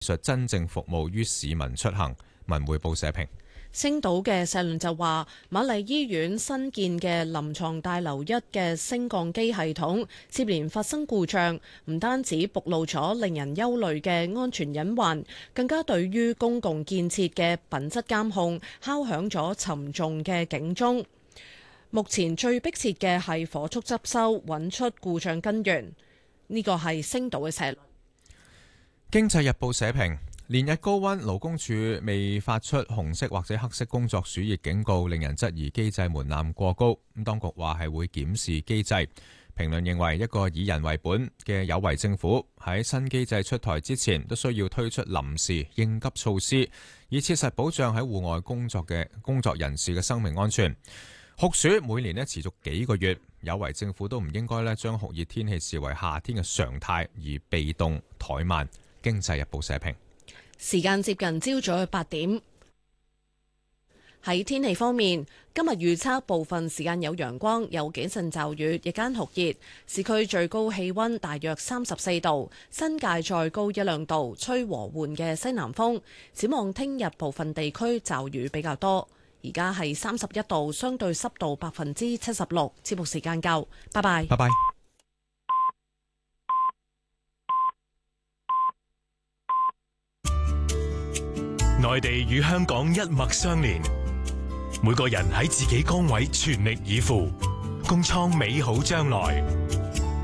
術真正服務於市民出行。文匯報社評。 星島嘅社論就話，瑪麗醫院新建嘅臨床大樓1嘅升降機系統接連發生故障，唔單止暴露咗令人憂慮嘅安全隱患，更加對於公共建設嘅品質監控敲響咗沉重嘅警鐘。目前最迫切嘅係火速執修，揾出故障根源。呢個係星島嘅社論。 經濟日報社評。連日高溫，勞工處未發出紅色或者黑色工作暑熱警告，令人質疑機制門檻過高。當局話係會檢視機制。評論認為，一個以人為本嘅有為政府喺新機制出台之前，都需要推出臨時應急措施，以切實保障喺戶外工作人士嘅生命安全。酷暑每年持續幾個月，有為政府都唔應該將酷熱天氣視為夏天嘅常態而被動怠慢。經濟日報社評。 時間接近朝早嘅8點。喺天氣方面，今日預測部分時間有陽光，有幾陣驟雨，日間酷熱。市區最高氣溫大約34度，新界再高1-2度，吹和緩嘅西南風。展望聽日部分地區驟雨比較多。而家係31度，相對濕度76%。節目時間夠，拜拜。 拜拜。 內地與香港一脈相連，每個人喺自己崗位全力以赴，共創美好將來。